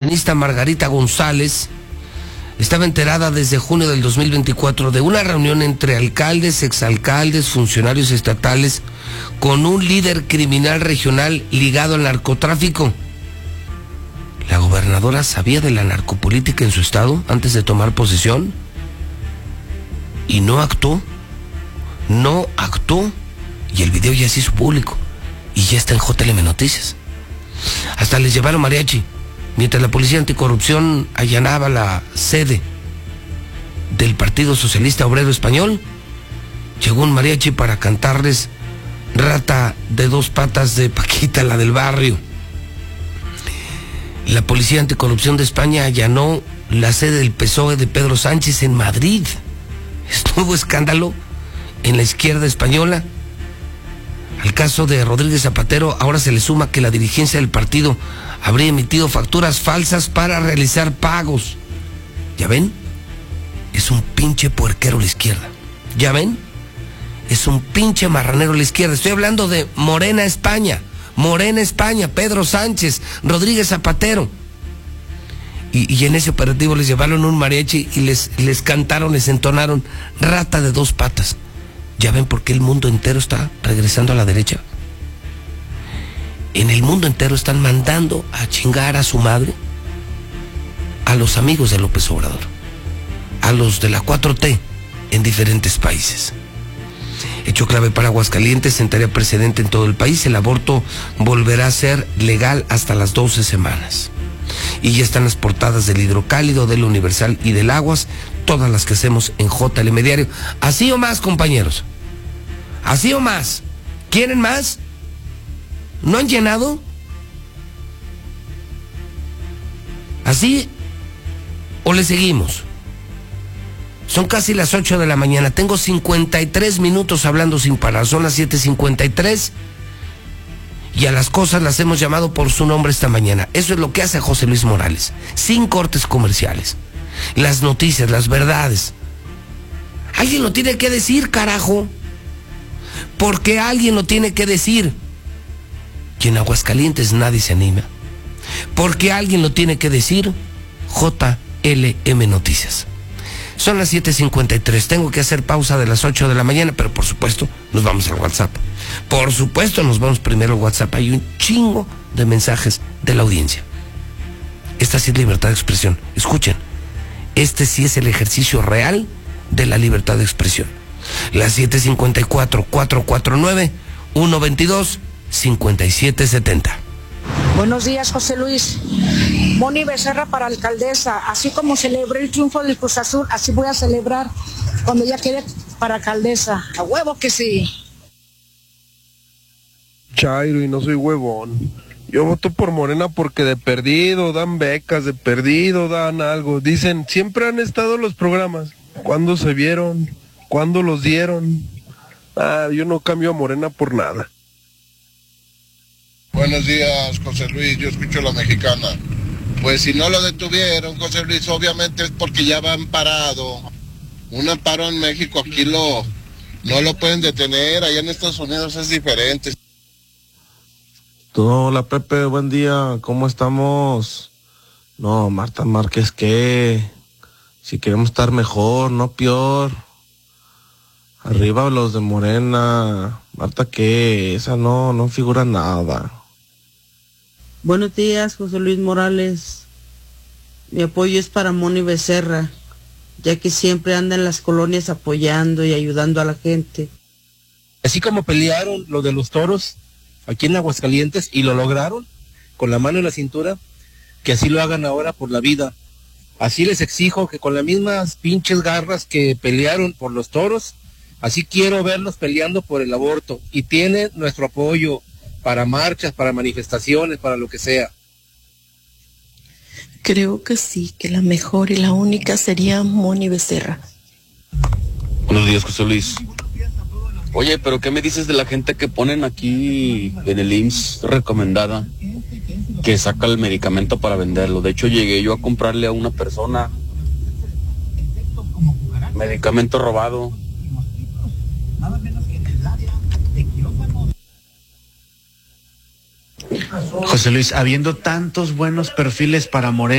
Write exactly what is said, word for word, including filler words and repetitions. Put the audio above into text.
morenista Margarita González estaba enterada desde junio del dos mil veinticuatro de una reunión entre alcaldes, exalcaldes, funcionarios estatales con un líder criminal regional ligado al narcotráfico. ¿La gobernadora sabía de la narcopolítica en su estado antes de tomar posesión? Y no actuó, no actuó, y el video ya se hizo público, y ya está en J L M Noticias. Hasta les llevaron mariachi, mientras la Policía Anticorrupción allanaba la sede del Partido Socialista Obrero Español. Llegó un mariachi para cantarles Rata de dos patas de Paquita, la del barrio. La Policía Anticorrupción de España allanó la sede del P S O E de Pedro Sánchez en Madrid. Estuvo escándalo en la izquierda española. Al caso de Rodríguez Zapatero ahora se le suma que la dirigencia del partido habría emitido facturas falsas para realizar pagos. ¿Ya ven? Es un pinche puerquero la izquierda. ¿Ya ven? Es un pinche marranero la izquierda. Estoy hablando de Morena España. Morena España, Pedro Sánchez, Rodríguez Zapatero. Y, y en ese operativo les llevaron un mariachi y les, les cantaron, les entonaron Rata de dos patas. ¿Ya ven por qué el mundo entero está regresando a la derecha? En el mundo entero están mandando a chingar a su madre a los amigos de López Obrador, a los de la cuatro T en diferentes países. Hecho clave para Aguascalientes, sentaría precedente en todo el país. El aborto volverá a ser legal hasta las doce semanas. Y ya están las portadas del Hidrocálido, del Universal y del Aguas, todas las que hacemos en J L M Diario. Así o más, compañeros. Así o más. ¿Quieren más? ¿No han llenado? ¿Así o le seguimos? Son casi las ocho de la mañana. Tengo cincuenta y tres minutos hablando sin parar. Son las siete cincuenta y tres. Y a las cosas las hemos llamado por su nombre esta mañana. Eso es lo que hace José Luis Morales. Sin cortes comerciales. Las noticias, las verdades. Alguien lo tiene que decir, carajo. Porque alguien lo tiene que decir. Y en Aguascalientes nadie se anima. Porque alguien lo tiene que decir. J L M Noticias. Son las siete cincuenta y tres. Tengo que hacer pausa de las ocho de la mañana, pero por supuesto nos vamos al WhatsApp. Por supuesto nos vamos primero al WhatsApp. Hay un chingo de mensajes de la audiencia. Esta sí es libertad de expresión. Escuchen, este sí es el ejercicio real de la libertad de expresión. Las siete cincuenta y cuatro, cuatro cuatro nueve, uno veintidós, cincuenta y siete setenta. Buenos días, José Luis. Moni Becerra para alcaldesa. Así como celebré el triunfo del Cruz Azul, así voy a celebrar cuando ya quede para alcaldesa. A huevo que sí. Chairo, y no soy huevón. Yo voto por Morena porque de perdido dan becas, de perdido dan algo. Dicen, siempre han estado los programas. ¿Cuándo se vieron? ¿Cuándo los dieron? Ah, yo no cambio a Morena por nada. Buenos días, José Luis, yo escucho La Mexicana. Pues si no lo detuvieron, José Luis, obviamente es porque ya va amparado. Un amparo en México aquí lo no lo pueden detener, allá en Estados Unidos es diferente. Hola Pepe, buen día, ¿cómo estamos? No, Marta Márquez, ¿qué? Si queremos estar mejor, no peor. Arriba los de Morena. Marta, ¿qué? Esa no, no figura nada. Buenos días, José Luis Morales. Mi apoyo es para Moni Becerra, ya que siempre anda en las colonias apoyando y ayudando a la gente. Así como pelearon lo de los toros aquí en Aguascalientes y lo lograron con la mano en la cintura, que así lo hagan ahora por la vida. Así les exijo que con las mismas pinches garras que pelearon por los toros, así quiero verlos peleando por el aborto. Y tienen nuestro apoyo para marchas, para manifestaciones, para lo que sea. Creo que sí, que la mejor y la única sería Moni Becerra. Buenos días, José Luis. Oye, pero ¿qué me dices de la gente que ponen aquí en el I M S S recomendada, que saca el medicamento para venderlo? De hecho, llegué yo a comprarle a una persona medicamento robado. José Luis, habiendo tantos buenos perfiles para Morena,